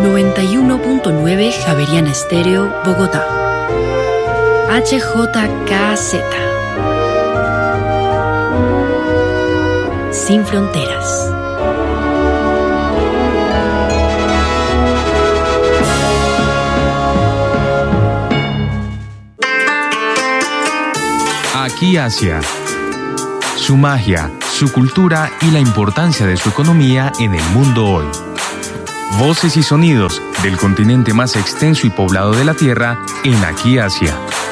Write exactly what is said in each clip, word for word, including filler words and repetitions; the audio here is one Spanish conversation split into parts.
noventa y uno punto nueve Javeriana Estéreo, Bogotá. H J K Z. Sin fronteras. Aquí Asia. Su magia, su cultura y la importancia de su economía en el mundo hoy. Voces y sonidos del continente más extenso y poblado de la Tierra en Aquí Asia.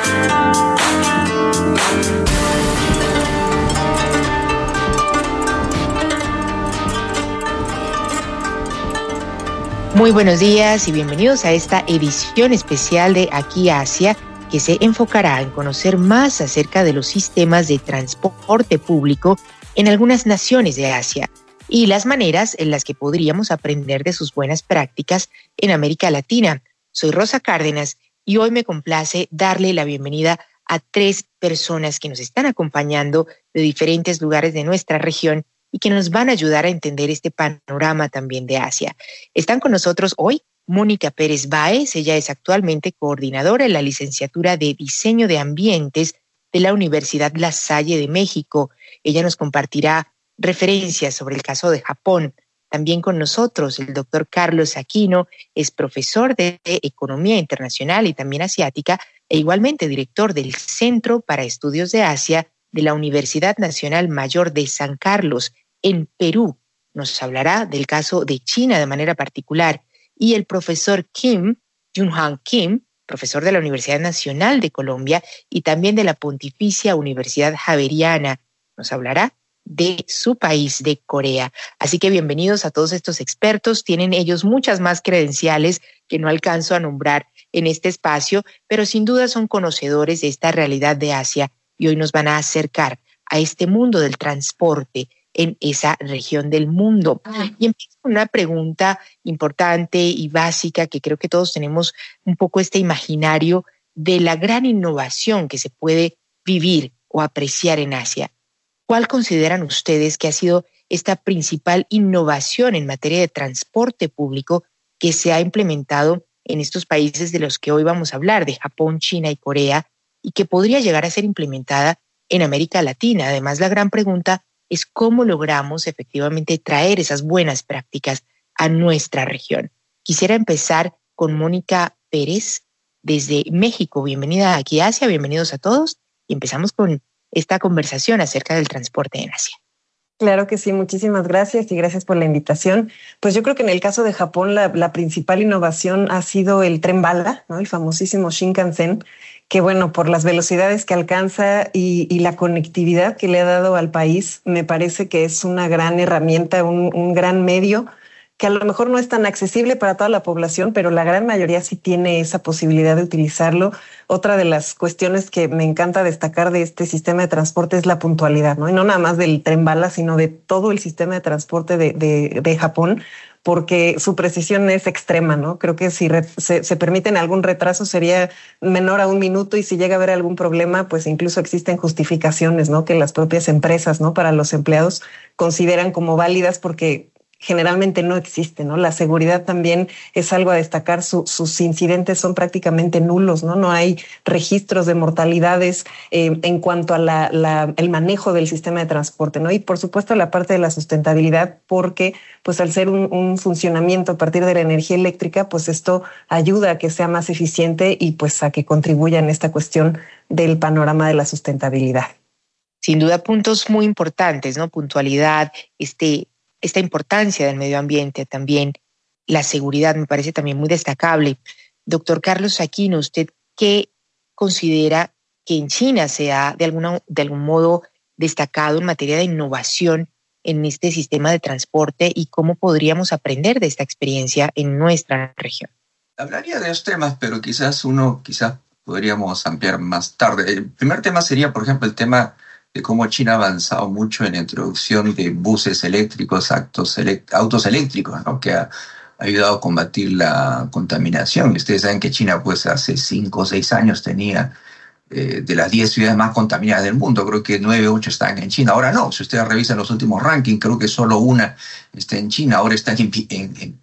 Muy buenos días y bienvenidos a esta edición especial de Aquí Asia, que se enfocará en conocer más acerca de los sistemas de transporte público en algunas naciones de Asia y las maneras en las que podríamos aprender de sus buenas prácticas en América Latina. Soy Rosa Cárdenas y hoy me complace darle la bienvenida a tres personas que nos están acompañando de diferentes lugares de nuestra región y que nos van a ayudar a entender este panorama también de Asia. Están con nosotros hoy Mónica Pérez Báez. Ella es actualmente coordinadora en la licenciatura de Diseño de Ambientes de la Universidad La Salle de México. Ella nos compartirá referencias sobre el caso de Japón. También con nosotros el doctor Carlos Aquino, es profesor de Economía Internacional y también Asiática e igualmente director del Centro para Estudios de Asia de la Universidad Nacional Mayor de San Carlos, en Perú. Nos hablará del caso de China de manera particular. Y el profesor Kim, Jun-Han Kim, profesor de la Universidad Nacional de Colombia y también de la Pontificia Universidad Javeriana, nos hablará de su país, de Corea. Así que bienvenidos a todos estos expertos. Tienen ellos muchas más credenciales que no alcanzo a nombrar en este espacio, pero sin duda son conocedores de esta realidad de Asia y hoy nos van a acercar a este mundo del transporte en esa región del mundo. Y empiezo con una pregunta importante y básica que creo que todos tenemos un poco este imaginario de la gran innovación que se puede vivir o apreciar en Asia. ¿Cuál consideran ustedes que ha sido esta principal innovación en materia de transporte público que se ha implementado en estos países de los que hoy vamos a hablar, de Japón, China y Corea, y que podría llegar a ser implementada en América Latina? Además, la gran pregunta es cómo logramos efectivamente traer esas buenas prácticas a nuestra región. Quisiera empezar con Mónica Pérez desde México. Bienvenida aquí a Asia, bienvenidos a todos y empezamos con esta conversación acerca del transporte en Asia. Claro que sí, muchísimas gracias y gracias por la invitación. Pues yo creo que en el caso de Japón la, la principal innovación ha sido el tren bala, ¿no? El famosísimo Shinkansen, que bueno, por las velocidades que alcanza y, y la conectividad que le ha dado al país, me parece que es una gran herramienta, un, un gran medio que a lo mejor no es tan accesible para toda la población, pero la gran mayoría sí tiene esa posibilidad de utilizarlo. Otra de las cuestiones que me encanta destacar de este sistema de transporte es la puntualidad, ¿no? Y no nada más del tren bala, sino de todo el sistema de transporte de, de, de Japón, porque su precisión es extrema, ¿no? Creo que si re, se, se permiten algún retraso sería menor a un minuto y si llega a haber algún problema, pues incluso existen justificaciones, ¿no? Que las propias empresas, ¿no? Para los empleados consideran como válidas porque generalmente no existe, ¿no? La seguridad también es algo a destacar. Su, sus incidentes son prácticamente nulos, ¿no? No hay registros de mortalidades eh, en cuanto a la, la, el manejo del sistema de transporte, ¿no? Y por supuesto la parte de la sustentabilidad, porque pues al ser un, un funcionamiento a partir de la energía eléctrica, pues esto ayuda a que sea más eficiente y pues a que contribuya en esta cuestión del panorama de la sustentabilidad. Sin duda puntos muy importantes, ¿no? Puntualidad, este esta importancia del medio ambiente, también la seguridad me parece también muy destacable. Doctor Carlos Aquino, ¿usted qué considera que en China se ha de, alguna, de algún modo destacado en materia de innovación en este sistema de transporte y cómo podríamos aprender de esta experiencia en nuestra región? Hablaría de los temas, pero quizás uno, quizás podríamos ampliar más tarde. El primer tema sería, por ejemplo, el tema de cómo China ha avanzado mucho en la introducción de buses eléctricos, autos, elect- autos eléctricos, ¿no? Que ha ayudado a combatir la contaminación. Ustedes saben que China, pues, hace cinco o seis años tenía eh, de las diez ciudades más contaminadas del mundo, creo que nueve o ocho están en China. Ahora no, si ustedes revisan los últimos rankings, creo que solo una está en China. Ahora están en, en, en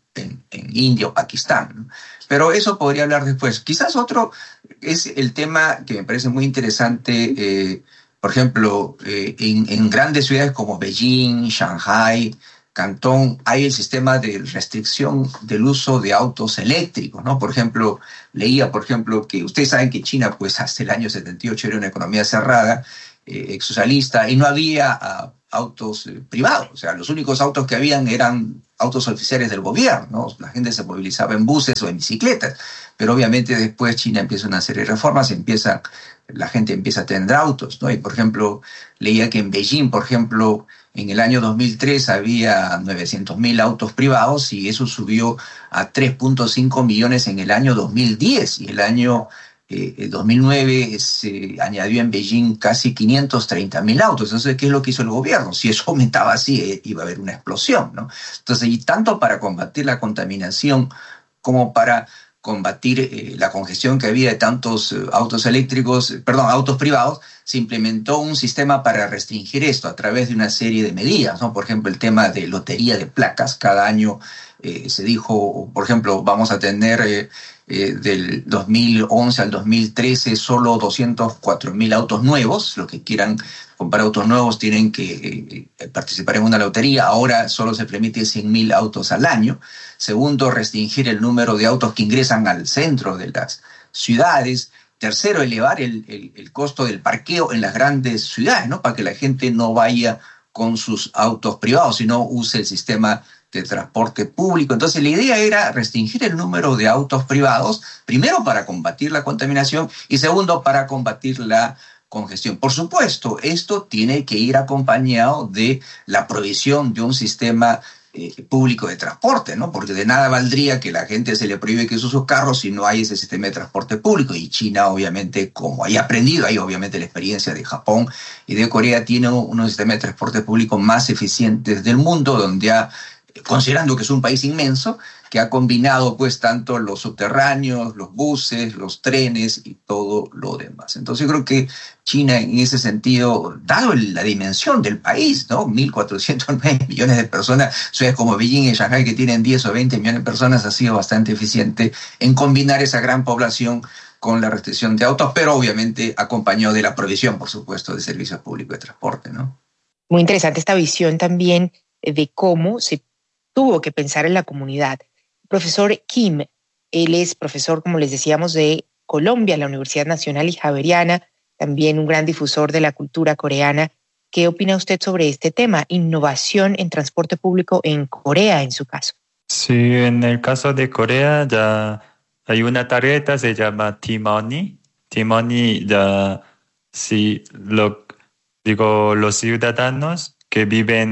en, en India o Pakistán, ¿no? Pero eso podría hablar después. Quizás otro es el tema que me parece muy interesante, eh, por ejemplo, eh, en, en grandes ciudades como Beijing, Shanghai, Cantón, hay el sistema de restricción del uso de autos eléctricos, ¿no? Por ejemplo, leía, por ejemplo, que ustedes saben que China, pues hasta el año setenta y ocho era una economía cerrada, eh, exsocialista, y no había uh, autos eh, privados. O sea, los únicos autos que habían eran autos oficiales del gobierno, ¿no? La gente se movilizaba en buses o en bicicletas, pero obviamente después China empieza una serie de reformas, empieza, la gente empieza a tener autos, ¿no? Y, por ejemplo, leía que en Beijing, por ejemplo, en el año dos mil tres había novecientos mil autos privados y eso subió a tres punto cinco millones en el año dos mil diez. Y el año eh, dos mil nueve se añadió en Beijing casi quinientos treinta mil autos. Entonces, ¿qué es lo que hizo el gobierno? Si eso aumentaba así, eh, iba a haber una explosión, ¿no? Entonces, y tanto para combatir la contaminación como para combatir eh, la congestión que había de tantos eh, autos eléctricos, perdón, autos privados, se implementó un sistema para restringir esto a través de una serie de medidas, ¿no? Por ejemplo, el tema de lotería de placas. Cada año eh, se dijo, por ejemplo, vamos a tener eh, eh, del dos mil once al dos mil trece solo doscientos cuatro mil autos nuevos. Los que quieran comprar autos nuevos tienen que eh, participar en una lotería. Ahora solo se permite cien mil autos al año. Segundo, restringir el número de autos que ingresan al centro de las ciudades. Tercero, elevar el, el, el costo del parqueo en las grandes ciudades, ¿no? Para que la gente no vaya con sus autos privados, sino use el sistema de transporte público. Entonces, la idea era restringir el número de autos privados, primero para combatir la contaminación y segundo para combatir la congestión. Por supuesto, esto tiene que ir acompañado de la provisión de un sistema Eh, público de transporte, ¿no? Porque de nada valdría que la gente se le prohíbe que use sus carros si no hay ese sistema de transporte público. Y China, obviamente, como haya aprendido, hay obviamente la experiencia de Japón y de Corea, tiene unos sistemas de transporte público más eficientes del mundo, donde ha, considerando que es un país inmenso, que ha combinado pues tanto los subterráneos, los buses, los trenes y todo lo demás. Entonces yo creo que China en ese sentido, dado la dimensión del país, ¿no? mil cuatrocientos nueve millones de personas, ciudades como Beijing y Shanghai que tienen diez o veinte millones de personas, ha sido bastante eficiente en combinar esa gran población con la restricción de autos, pero obviamente acompañado de la provisión, por supuesto, de servicios públicos de transporte, ¿no? Muy interesante esta visión también de cómo se tuvo que pensar en la comunidad. Profesor Kim, él es profesor, como les decíamos, de Colombia, la Universidad Nacional y Javeriana, también un gran difusor de la cultura coreana. ¿Qué opina usted sobre este tema? Innovación en transporte público en Corea, en su caso. Sí, en el caso de Corea ya hay una tarjeta, se llama T-Money. T-Money ya, sí, lo, digo, los ciudadanos que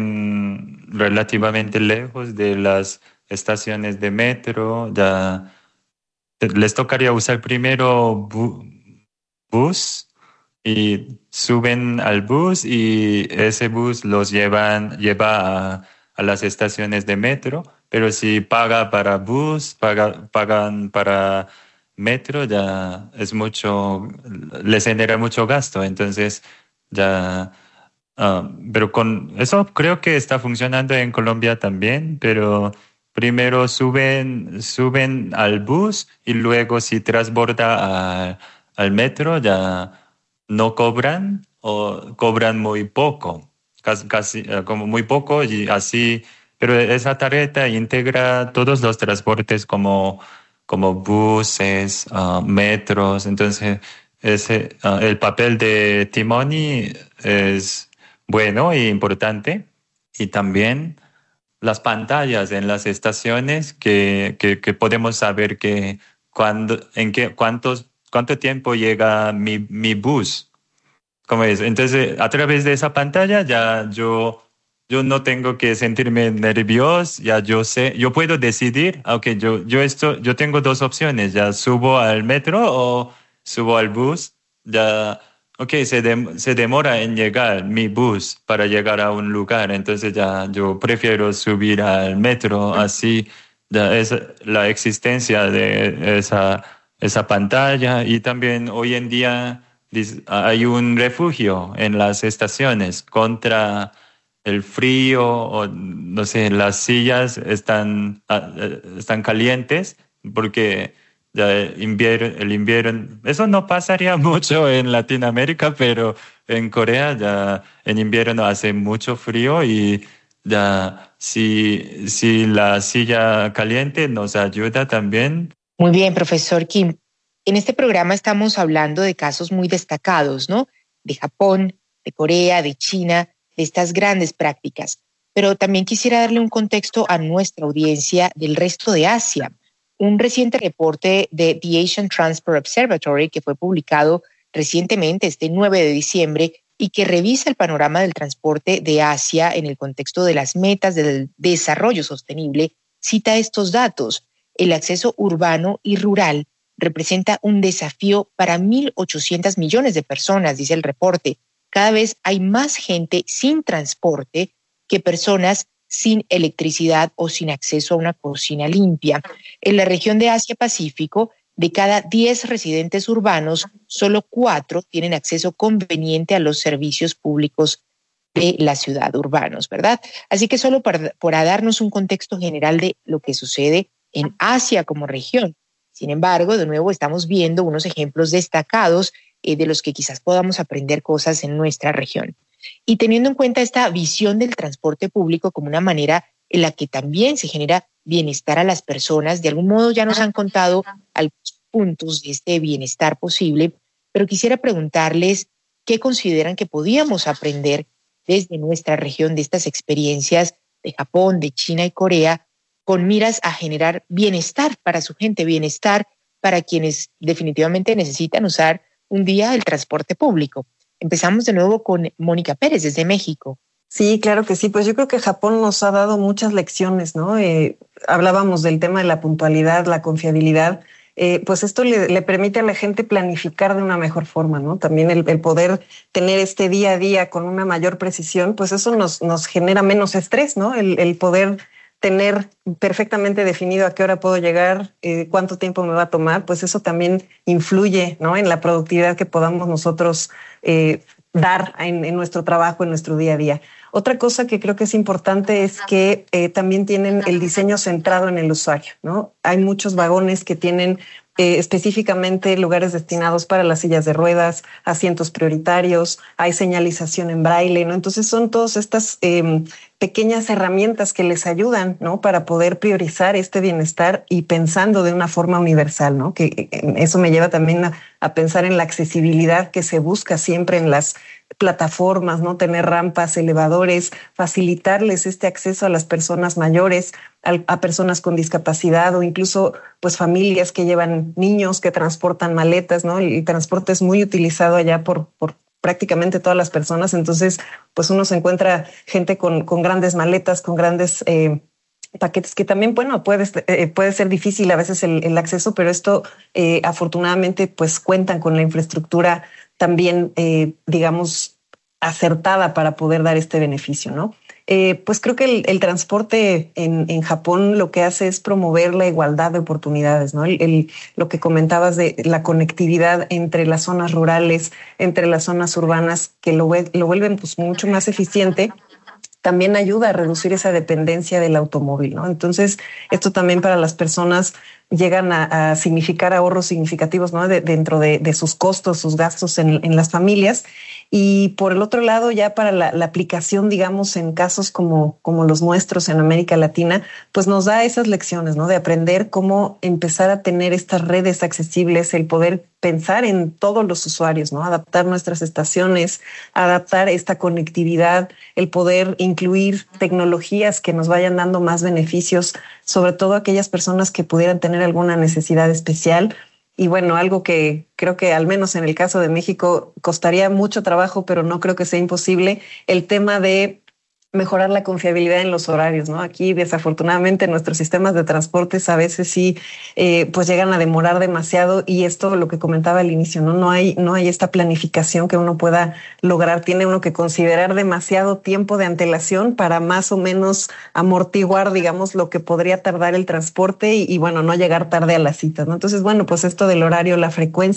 viven relativamente lejos de las estaciones de metro, ya les tocaría usar primero bu- bus y suben al bus y ese bus los llevan, lleva a, a las estaciones de metro, pero si paga para bus, paga, pagan para metro, ya es mucho, les genera mucho gasto, entonces ya... Uh, pero con eso creo que está funcionando en Colombia también, pero primero suben, suben al bus y luego si transborda a, al metro ya no cobran o cobran muy poco, casi, casi uh, como muy poco y así, pero esa tarjeta integra todos los transportes como, como buses, uh, metros, entonces ese, uh, el papel de T-Money es bueno y importante, y también las pantallas en las estaciones que, que, que podemos saber que cuando, en qué, cuántos, cuánto tiempo llega mi, mi bus. ¿Cómo es? Entonces, a través de esa pantalla ya yo, yo no tengo que sentirme nervioso, ya yo sé, yo puedo decidir, okay, yo, yo, esto, yo tengo dos opciones, ya subo al metro o subo al bus, ya... Ok, se, de, se demora en llegar mi bus para llegar a un lugar, entonces ya yo prefiero subir al metro, así ya es la existencia de esa, esa pantalla. Y también hoy en día hay un refugio en las estaciones contra el frío o, no sé, las sillas están, están calientes porque ya invierno, el invierno, eso no pasaría mucho en Latinoamérica, pero en Corea ya en invierno hace mucho frío y ya si, si la silla caliente nos ayuda también. Muy bien, profesor Kim. En este programa estamos hablando de casos muy destacados, ¿no? De Japón, de Corea, de China, de estas grandes prácticas. Pero también quisiera darle un contexto a nuestra audiencia del resto de Asia. Un reciente reporte de The Asian Transport Observatory, que fue publicado recientemente, este nueve de diciembre, y que revisa el panorama del transporte de Asia en el contexto de las metas del desarrollo sostenible, cita estos datos. El acceso urbano y rural representa un desafío para mil ochocientos millones de personas, dice el reporte. Cada vez hay más gente sin transporte que personas sin electricidad o sin acceso a una cocina limpia. En la región de Asia-Pacífico, de cada diez residentes urbanos, solo cuatro tienen acceso conveniente a los servicios públicos de la ciudad urbanos, ¿verdad? Así que solo para, para darnos un contexto general de lo que sucede en Asia como región. Sin embargo, de nuevo estamos viendo unos ejemplos destacados eh, de los que quizás podamos aprender cosas en nuestra región. Y teniendo en cuenta esta visión del transporte público como una manera en la que también se genera bienestar a las personas, de algún modo ya nos han contado algunos puntos de este bienestar posible, pero quisiera preguntarles qué consideran que podíamos aprender desde nuestra región de estas experiencias de Japón, de China y Corea, con miras a generar bienestar para su gente, bienestar para quienes definitivamente necesitan usar un día el transporte público. Empezamos de nuevo con Mónica Pérez desde México. Sí, claro que sí. Pues yo creo que Japón nos ha dado muchas lecciones, ¿no? Eh, hablábamos del tema de la puntualidad, la confiabilidad. Eh, pues esto le, le permite a la gente planificar de una mejor forma, ¿no? También el, el poder tener este día a día con una mayor precisión, pues eso nos, nos genera menos estrés, ¿no? El, el poder tener perfectamente definido a qué hora puedo llegar, eh, cuánto tiempo me va a tomar, pues eso también influye, ¿no? En la productividad que podamos nosotros eh, dar en, en nuestro trabajo, en nuestro día a día. Otra cosa que creo que es importante es que eh, también tienen el diseño centrado en el usuario, ¿no? Hay muchos vagones que tienen eh, específicamente lugares destinados para las sillas de ruedas, asientos prioritarios, hay señalización en braille, ¿no? Entonces son todas estas eh, pequeñas herramientas que les ayudan, ¿no? Para poder priorizar este bienestar y pensando de una forma universal, ¿no? Que eso me lleva también a, a pensar en la accesibilidad que se busca siempre en las plataformas, ¿no? Tener rampas, elevadores, facilitarles este acceso a las personas mayores, a, a personas con discapacidad o incluso pues familias que llevan niños, que transportan maletas, ¿no? El, el transporte es muy utilizado allá por, por prácticamente todas las personas, entonces pues uno se encuentra gente con, con grandes maletas, con grandes eh, paquetes que también, bueno, puede, eh, puede ser difícil a veces el, el acceso, pero esto eh, afortunadamente pues cuentan con la infraestructura también, eh, digamos, acertada para poder dar este beneficio, ¿no? Eh, pues creo que el, el transporte en, en Japón lo que hace es promover la igualdad de oportunidades, ¿no? El, el, lo que comentabas de la conectividad entre las zonas rurales, entre las zonas urbanas, que lo, lo vuelven pues mucho más eficiente, también ayuda a reducir esa dependencia del automóvil, ¿no? Entonces, esto también para las personas llegan a, a significar ahorros significativos, ¿no? De, dentro de, de sus costos, sus gastos en, en las familias. Y por el otro lado, ya para la, la aplicación, digamos, en casos como, como los nuestros en América Latina, pues nos da esas lecciones, ¿no? De aprender cómo empezar a tener estas redes accesibles, el poder pensar en todos los usuarios, ¿no? Adaptar nuestras estaciones, adaptar esta conectividad, el poder incluir tecnologías que nos vayan dando más beneficios, sobre todo a aquellas personas que pudieran tener alguna necesidad especial. Y bueno, algo que creo que al menos en el caso de México costaría mucho trabajo, pero no creo que sea imposible, el tema de mejorar la confiabilidad en los horarios, ¿no? Aquí, desafortunadamente, nuestros sistemas de transportes a veces sí, eh, pues llegan a demorar demasiado y esto, lo que comentaba al inicio, ¿no? No hay, no hay esta planificación que uno pueda lograr. Tiene uno que considerar demasiado tiempo de antelación para más o menos amortiguar, digamos, lo que podría tardar el transporte y, y bueno, no llegar tarde a las citas, ¿no? Entonces, bueno, pues esto del horario, la frecuencia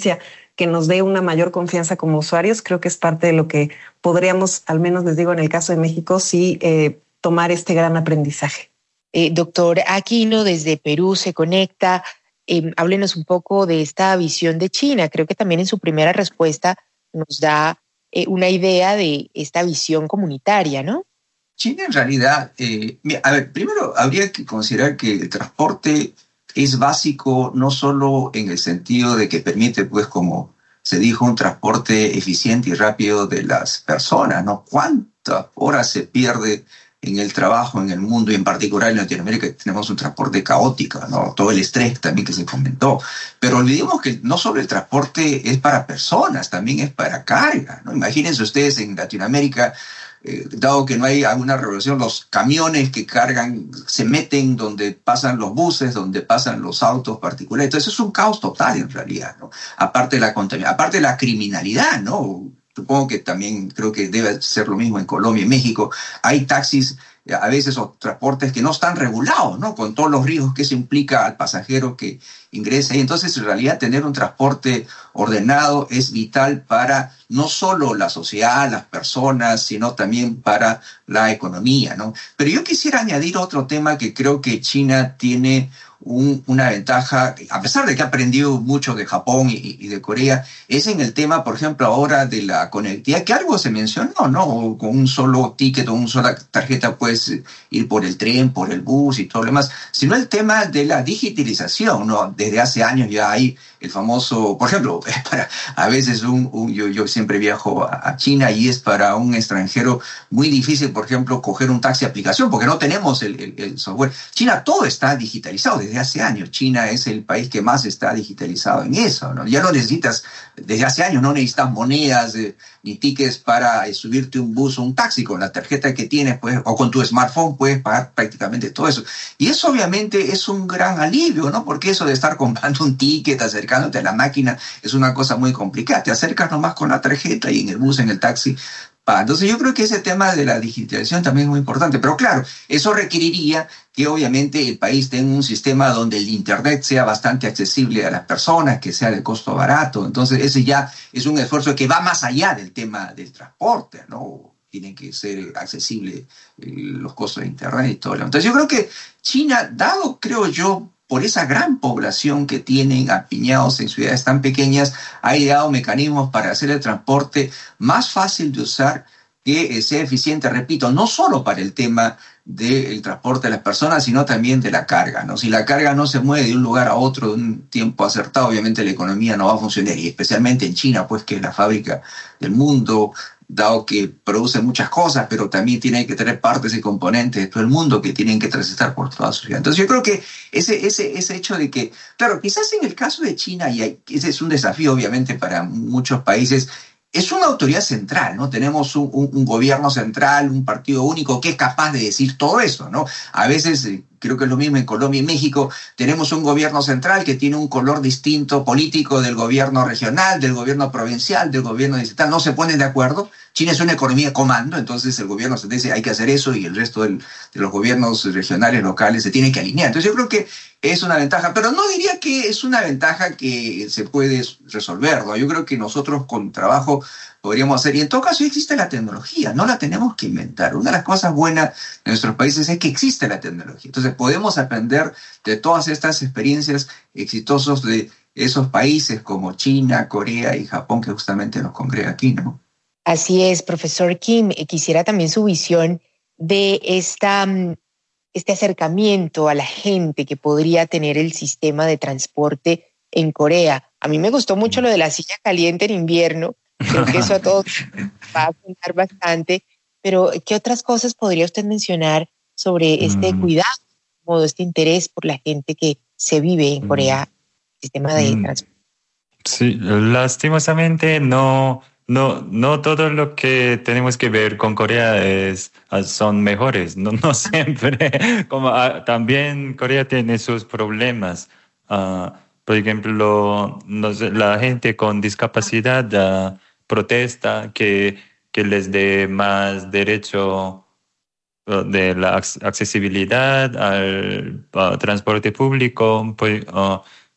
que nos dé una mayor confianza como usuarios, creo que es parte de lo que podríamos, al menos les digo en el caso de México, sí eh, tomar este gran aprendizaje. Eh, doctor Aquino, desde Perú se conecta. Eh, háblenos un poco de esta visión de China. Creo que también en su primera respuesta nos da eh, una idea de esta visión comunitaria, ¿no? China en realidad, eh, a ver, primero habría que considerar que el transporte es básico no solo en el sentido de que permite, pues como se dijo, un transporte eficiente y rápido de las personas, ¿no? ¿Cuántas horas se pierde en el trabajo, en el mundo y en particular en Latinoamérica tenemos un transporte caótico, ¿no? Todo el estrés también que se comentó. Pero olvidemos que no solo el transporte es para personas, también es para carga, ¿no? Imagínense ustedes en Latinoamérica, eh, dado que no hay alguna regulación, los camiones que cargan se meten donde pasan los buses, donde pasan los autos particulares. Entonces es un caos total en realidad, ¿no? Aparte de la contaminación, aparte de la criminalidad, ¿no? Supongo que también creo que debe ser lo mismo en Colombia y México. Hay taxis a veces o transportes que no están regulados, ¿no? Con todos los riesgos que eso implica al pasajero que ingresa ahí. Entonces, en realidad, tener un transporte ordenado es vital para no solo la sociedad, las personas, sino también para la economía, ¿no? Pero yo quisiera añadir otro tema que creo que China tiene Un, una ventaja, a pesar de que ha aprendido mucho de Japón y, y de Corea, es en el tema, por ejemplo, ahora de la conectividad, que algo se mencionó, ¿no? Con un solo ticket o una sola tarjeta puedes ir por el tren, por el bus y todo lo demás, sino el tema de la digitalización, ¿no? Desde hace años ya hay el famoso, por ejemplo, para, a veces un, un, yo, yo siempre viajo a, a China y es para un extranjero muy difícil, por ejemplo, coger un taxi aplicación porque no tenemos el, el, el software. China todo está digitalizado desde hace años. China es el país que más está digitalizado en eso, ¿no? Ya no necesitas, desde hace años no necesitas monedas eh, ni tickets para eh, subirte un bus o un taxi. Con la tarjeta que tienes, pues, o con tu smartphone puedes pagar prácticamente todo eso. Y eso obviamente es un gran alivio, ¿no? Porque eso de estar comprando un ticket, acercándote a la máquina, es una cosa muy complicada. Te acercas nomás con la tarjeta y en el bus, en el taxi. Entonces yo creo que ese tema de la digitalización también es muy importante, pero claro, eso requeriría que obviamente el país tenga un sistema donde el internet sea bastante accesible a las personas, que sea de costo barato. Entonces ese ya es un esfuerzo que va más allá del tema del transporte, ¿no? Tienen que ser accesibles los costos de internet y todo. Entonces yo creo que China, dado creo yo por esa gran población que tienen apiñados en ciudades tan pequeñas, ha ideado mecanismos para hacer el transporte más fácil de usar, que sea eficiente, repito, no solo para el tema del transporte de las personas, sino también de la carga, ¿no? Si la carga no se mueve de un lugar a otro de un tiempo acertado, obviamente la economía no va a funcionar, y especialmente en China, pues que es la fábrica del mundo, dado que produce muchas cosas, pero también tiene que tener partes y componentes de todo el mundo que tienen que transitar por toda su ciudad. Entonces yo creo que ese, ese, ese hecho de que, claro, quizás en el caso de China, y hay, ese es un desafío obviamente para muchos países, es una autoridad central, ¿no? Tenemos un, un, un gobierno central, un partido único que es capaz de decir todo eso, ¿no? A veces, eh, creo que es lo mismo en Colombia y México, tenemos un gobierno central que tiene un color distinto político del gobierno regional, del gobierno provincial, del gobierno distrital, no se ponen de acuerdo. China es una economía comando, entonces el gobierno se dice hay que hacer eso y el resto del, de los gobiernos regionales, locales, se tienen que alinear. Entonces yo creo que es una ventaja, pero no diría que es una ventaja que se puede resolver, ¿no? Yo creo que nosotros con trabajo podríamos hacer, y en todo caso existe la tecnología, no la tenemos que inventar. Una de las cosas buenas de nuestros países es que existe la tecnología. Entonces podemos aprender de todas estas experiencias exitosas de esos países como China, Corea y Japón que justamente nos congrega aquí, ¿no? Así es, profesor Kim. Quisiera también su visión de esta, este acercamiento a la gente que podría tener el sistema de transporte en Corea. A mí me gustó mucho lo de la silla caliente en invierno. Creo que eso a todos va a contar bastante. Pero, ¿qué otras cosas podría usted mencionar sobre este mm. cuidado, modo, este interés por la gente que se vive en Corea, el sistema de mm. transporte? Sí, lastimosamente no... No, no todo lo que tenemos que ver con Corea es, son mejores, no, no siempre. Como, uh, también Corea tiene sus problemas. Uh, por ejemplo, no sé, la gente con discapacidad uh, protesta que, que les dé más derecho uh, de la accesibilidad al uh, transporte público. Por, uh, por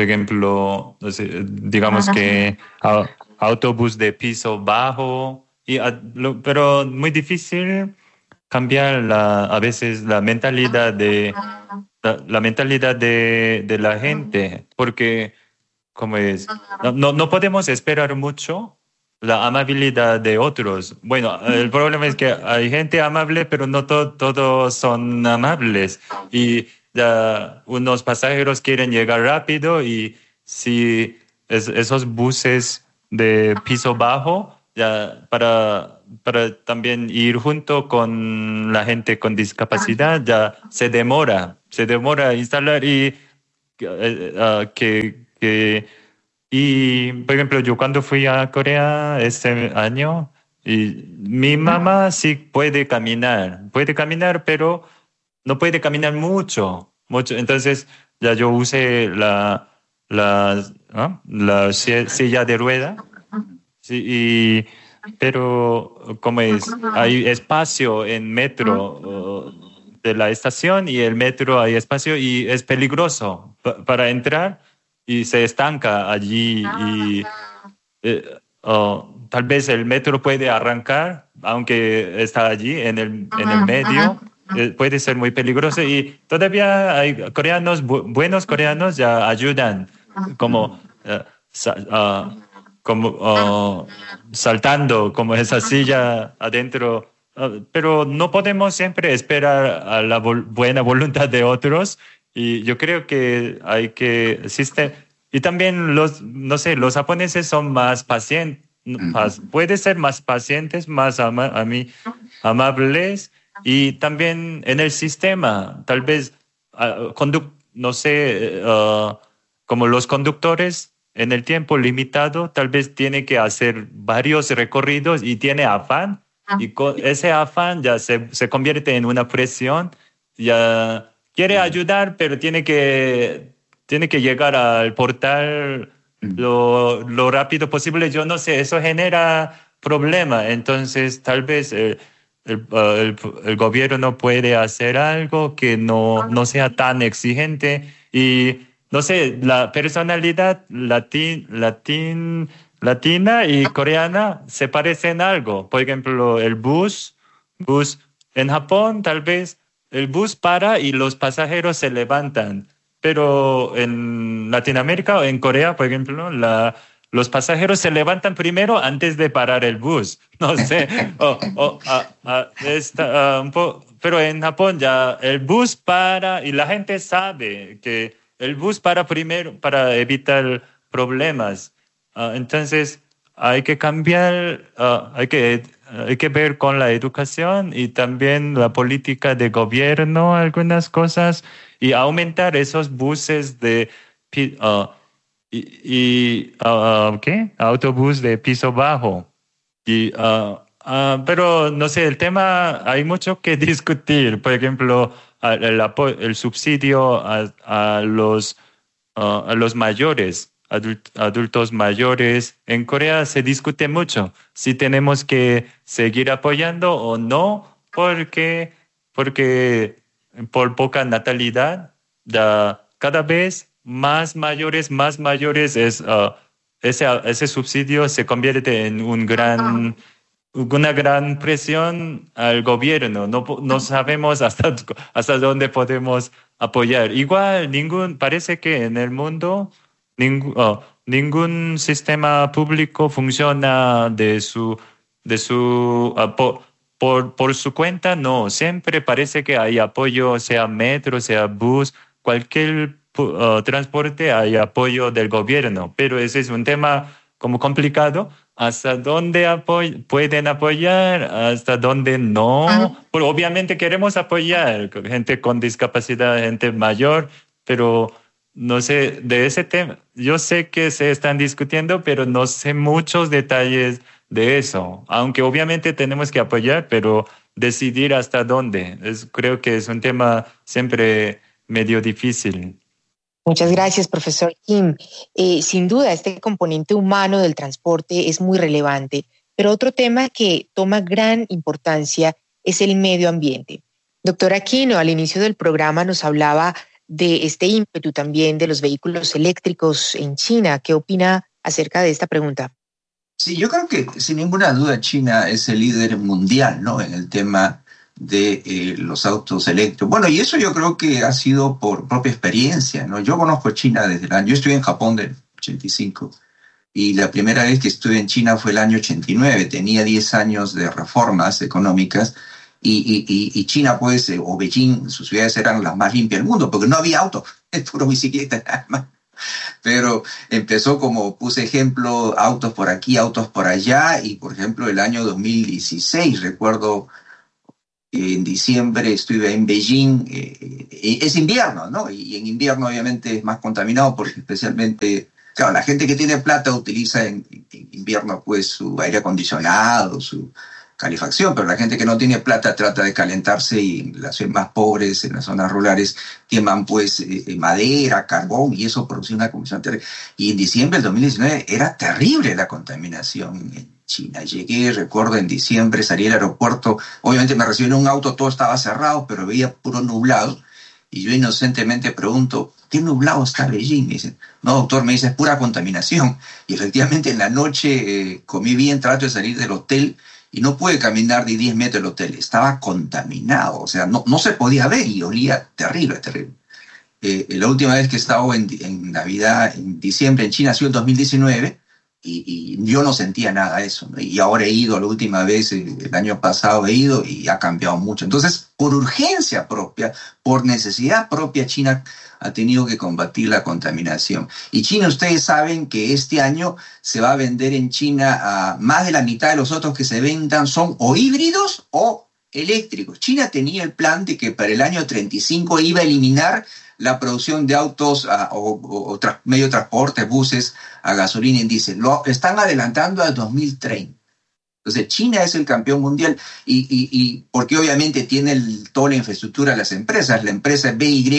por ejemplo, no sé, digamos que a, autobús de piso bajo, y a, lo, pero muy difícil cambiar la, a veces la mentalidad de la, la mentalidad de, de la gente, porque como es, no, no, no podemos esperar mucho la amabilidad de otros. Bueno, el problema es que hay gente amable, pero no to- todos son amables. Y ya unos pasajeros quieren llegar rápido y si es- esos buses de piso bajo, ya para, para también ir junto con la gente con discapacidad, ya se demora, se demora instalar y eh, ah, que, que y, por ejemplo, yo cuando fui a Corea este año, y mi mamá sí puede caminar, puede caminar, pero no puede caminar mucho, mucho. Entonces, ya yo usé la, la, ¿ah? la si- silla de rueda, sí, y, pero como es, hay espacio en metro uh, de la estación y el metro hay espacio y es peligroso pa- para entrar y se estanca allí y eh, oh, tal vez el metro puede arrancar, aunque está allí en el, en el medio, eh, puede ser muy peligroso y todavía hay coreanos, bu- buenos coreanos ya ayudan, como, eh, sa- ah, como ah, saltando, como esa silla adentro. Ah, pero no podemos siempre esperar a la vol- buena voluntad de otros y yo creo que hay que existe y también los, no sé, los japoneses son más pacientes, puede ser más pacientes, más ama, a mí, amables y también en el sistema, tal vez, uh, conduc, no sé, uh, como los conductores en el tiempo limitado, tal vez tiene que hacer varios recorridos y tiene afán y con ese afán ya se, se convierte en una presión, ya quiere ayudar, pero tiene que tiene que llegar al portal lo, lo rápido posible. Yo no sé, eso genera problema. Entonces, tal vez el, el, uh, el, el gobierno puede hacer algo que no, no sea tan exigente. Y, no sé, la personalidad latin, latin, latina y coreana se parecen algo. Por ejemplo, el bus, bus en Japón, tal vez el bus para y los pasajeros se levantan. Pero en Latinoamérica o en Corea, por ejemplo, la, los pasajeros se levantan primero antes de parar el bus. No sé. O, o, a, a, esta, a, un po, pero en Japón ya el bus para y la gente sabe que el bus para primero para evitar problemas. Uh, entonces hay que cambiar, uh, hay que hay que ver con la educación y también la política de gobierno algunas cosas y aumentar esos buses de uh, y, y uh, ¿qué? Autobús de piso bajo. Y, uh, uh, pero no sé, el tema hay mucho que discutir. Por ejemplo, el, el, el subsidio a, a los uh, a los mayores. Adult, adultos mayores. En Corea se discute mucho si tenemos que seguir apoyando o no, porque, porque por poca natalidad, da, cada vez más mayores, más mayores, es, uh, ese, ese subsidio se convierte en un gran, una gran presión al gobierno. No, no sabemos hasta, hasta dónde podemos apoyar. Igual, ningún, parece que en el mundo Ning, oh, ningún sistema público funciona de su, de su uh, po, por, por su cuenta, no. Siempre parece que hay apoyo, sea metro, sea bus, cualquier uh, transporte, hay apoyo del gobierno. Pero ese es un tema como complicado. ¿Hasta dónde apoy pueden apoyar? ¿Hasta dónde no? Pero obviamente queremos apoyar gente con discapacidad, gente mayor, pero no sé, de ese tema, yo sé que se están discutiendo, pero no sé muchos detalles de eso. Aunque obviamente tenemos que apoyar, pero decidir hasta dónde, es, creo que es un tema siempre medio difícil. Muchas gracias, profesor Kim. Eh, sin duda, este componente humano del transporte es muy relevante, pero otro tema que toma gran importancia es el medio ambiente. Doctora Aquino, al inicio del programa nos hablaba de este ímpetu también de los vehículos eléctricos en China. ¿Qué opina acerca de esta pregunta? Sí, yo creo que sin ninguna duda China es el líder mundial, ¿no?, en el tema de eh, los autos eléctricos. Bueno, y eso yo creo que ha sido por propia experiencia, ¿no? Yo conozco China desde el año... Yo estuve en Japón del ochenta y cinco y la primera vez que estuve en China fue el año ochenta y nueve. Tenía diez años de reformas económicas y, y, y China, pues, eh, o Beijing, sus ciudades eran las más limpias del mundo porque no había autos, es puro bicicleta nada más. Pero empezó, como puse ejemplo, autos por aquí, autos por allá, y por ejemplo el año dos mil dieciséis, recuerdo, en diciembre estuve en Beijing, eh, eh, es invierno, ¿no? Y en invierno obviamente es más contaminado porque especialmente, claro, la gente que tiene plata utiliza en, en invierno pues su aire acondicionado, su calefacción, pero la gente que no tiene plata trata de calentarse y en las zonas más pobres, en las zonas rurales, queman pues eh, madera, carbón, y eso produce una combustión terrible. Y en diciembre del dos mil diecinueve era terrible la contaminación en China. Llegué, recuerdo, en diciembre, salí del aeropuerto, obviamente me recibieron un auto, todo estaba cerrado, pero veía puro nublado, y yo inocentemente pregunto, ¿qué nublado está Beijing? Me dicen, no, doctor, me dice, es pura contaminación. Y efectivamente en la noche eh, comí bien, trato de salir del hotel, y no pude caminar ni diez metros del hotel, estaba contaminado, o sea, no, no se podía ver y olía terrible, terrible. Eh, la última vez que he estado en, en Navidad, en diciembre en China, ha sido el dos mil diecinueve, y, y yo no sentía nada de eso, ¿no? Y ahora he ido, la última vez, el, el año pasado he ido y ha cambiado mucho. Entonces, por urgencia propia, por necesidad propia, China ha tenido que combatir la contaminación. Y China, ustedes saben que este año se va a vender en China a más de la mitad de los autos que se vendan son o híbridos o eléctricos. China tenía el plan de que para el año treinta y cinco iba a eliminar la producción de autos a, o, o, o tra, medio de transporte, buses a gasolina y diésel. Lo están adelantando al dos mil treinta. Entonces, China es el campeón mundial y, y, y porque obviamente tiene el, toda la infraestructura de las empresas. La empresa B Y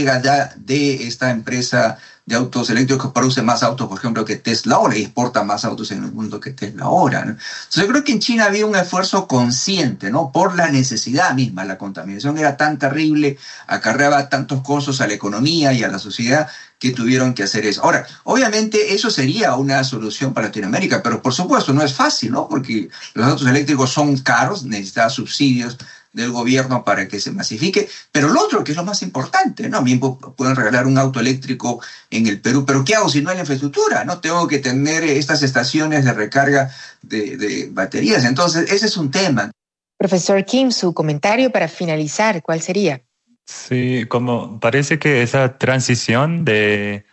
D, esta empresa de autos eléctricos, produce más autos, por ejemplo, que Tesla ahora, y exporta más autos en el mundo que Tesla ahora, ¿no? Entonces, yo creo que en China había un esfuerzo consciente, ¿no?, por la necesidad misma. La contaminación era tan terrible, acarreaba tantos costos a la economía y a la sociedad, que tuvieron que hacer eso. Ahora, obviamente eso sería una solución para Latinoamérica, pero por supuesto no es fácil, ¿no?, porque los autos eléctricos son caros, necesitan subsidios del gobierno para que se masifique, pero lo otro, que es lo más importante, ¿no? A mí pueden regalar un auto eléctrico en el Perú, pero ¿qué hago si no hay la infraestructura? No tengo que tener estas estaciones de recarga de, de baterías. Entonces, ese es un tema. Profesor Kim, su comentario para finalizar, ¿cuál sería? Sí, como parece que esa transición de,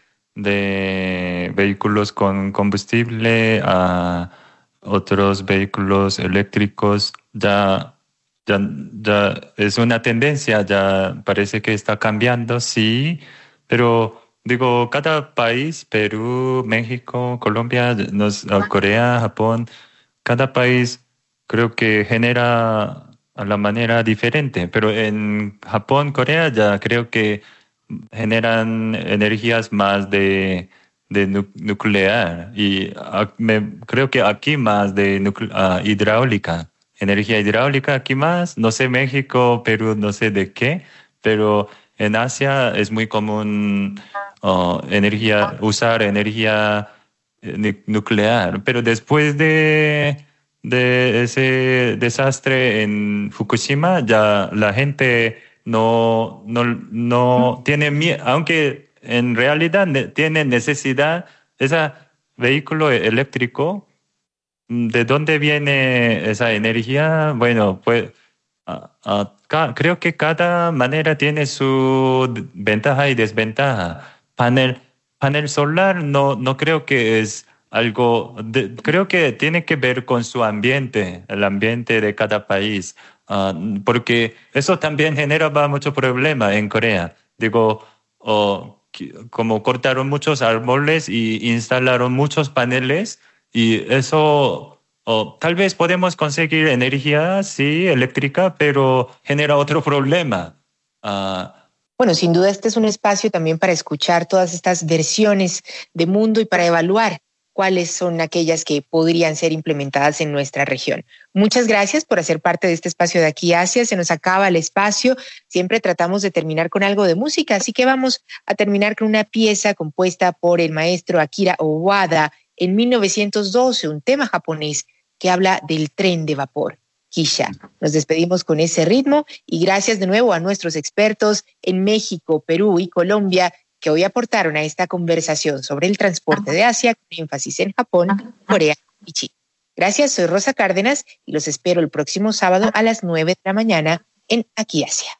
de vehículos con combustible a otros vehículos eléctricos ya, ya, ya es una tendencia, ya parece que está cambiando, sí, pero digo, cada país, Perú, México, Colombia, nos, Corea, Japón, cada país creo que genera a la manera diferente, pero en Japón, Corea ya creo que generan energías más de, de nu- nuclear y a, me, creo que aquí más de nucle- uh, hidráulica, energía hidráulica aquí más, no sé México, Perú, no sé de qué, pero en Asia es muy común uh, energía, usar energía eh, nuclear, pero después de de ese desastre en Fukushima, ya la gente no, no, no tiene miedo, aunque en realidad ne- tiene necesidad, ese vehículo eléctrico, ¿de dónde viene esa energía? Bueno, pues a- a- ca- creo que cada manera tiene su ventaja y desventaja. Panel, panel solar no, no creo que es algo, de, creo que tiene que ver con su ambiente, el ambiente de cada país, uh, porque eso también generaba mucho problema en Corea. Digo, oh, como cortaron muchos árboles y instalaron muchos paneles y eso, oh, tal vez podemos conseguir energía, sí, eléctrica, pero genera otro problema. Uh, Bueno, sin duda este es un espacio también para escuchar todas estas versiones de mundo y para evaluar cuáles son aquellas que podrían ser implementadas en nuestra región. Muchas gracias por hacer parte de este espacio de Aquí Asia. Se nos acaba el espacio. Siempre tratamos de terminar con algo de música, así que vamos a terminar con una pieza compuesta por el maestro Akira Owada en mil novecientos doce, un tema japonés que habla del tren de vapor, Kisha. Nos despedimos con ese ritmo y gracias de nuevo a nuestros expertos en México, Perú y Colombia que hoy aportaron a esta conversación sobre el transporte de Asia con énfasis en Japón, Corea y China. Gracias, soy Rosa Cárdenas y los espero el próximo sábado a las nueve de la mañana en Aquí Asia.